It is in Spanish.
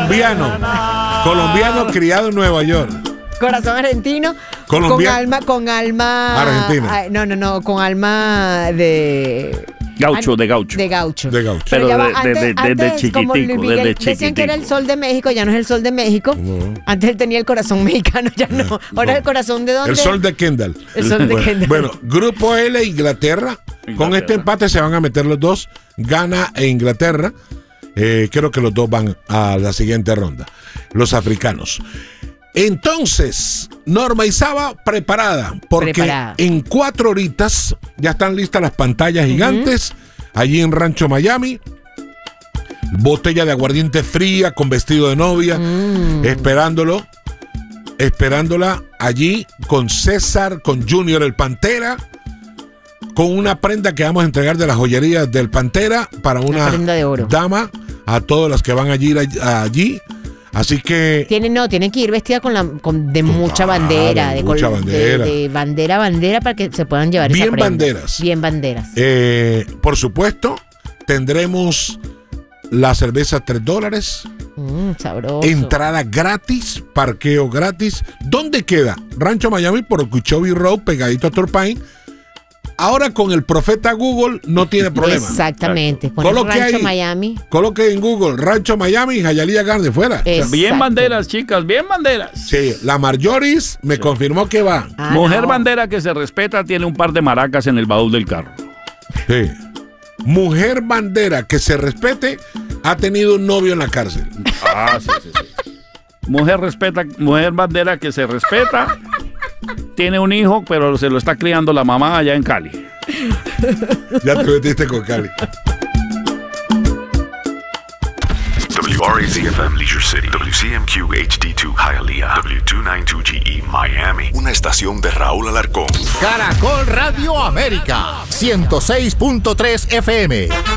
Colombiano criado en Nueva York. Corazón argentino. Con alma argentina. No, con alma de gaucho. De gaucho. Pero antes, desde chiquitico, como Luis Miguel, desde decían chiquitico. que era el sol de México, ya no es el sol de México. No. Antes él tenía el corazón mexicano, ya no. Ahora el corazón de dónde? El sol de Kendall. El sol de Kendall. Bueno, grupo L, Inglaterra. Con este empate se van a meter los dos, Ghana e Inglaterra. Creo que los dos van a la siguiente ronda, los africanos. Entonces, Norma y Saba preparada, porque en 4 horitas ya están listas las pantallas gigantes, allí en Rancho Miami. Botella de aguardiente fría con vestido de novia, esperándola allí con César, con Junior el Pantera, con una prenda que vamos a entregar de las joyerías del Pantera para una prenda de oro. Dama, a todos los que van a ir allí. Así que tienen que ir vestida de mucha bandera, de bandera para que se puedan llevar esa prenda. Bien banderas. Por supuesto, tendremos la cerveza $3. Sabroso. Entrada gratis, parqueo gratis. ¿Dónde queda? Rancho Miami por Okeechobee Road, pegadito a Turpine. Ahora con el profeta Google no tiene problema. Exactamente. Rancho Miami. Coloque en Google Rancho Miami y Hialeah Gardens fuera. Bien banderas, chicas, bien banderas. Sí, la Marjoris me confirmó que va. Mujer bandera que se respeta tiene un par de maracas en el baúl del carro. Sí. Mujer bandera que se respete ha tenido un novio en la cárcel. Sí. Mujer bandera que se respeta tiene un hijo, pero se lo está criando la mamá allá en Cali. Ya te metiste con Cali. WRAC-FM Leisure City, WCMQ HD2 Hialeah, W292GE Miami. Una estación de Raúl Alarcón. Caracol Radio América, 106.3 FM.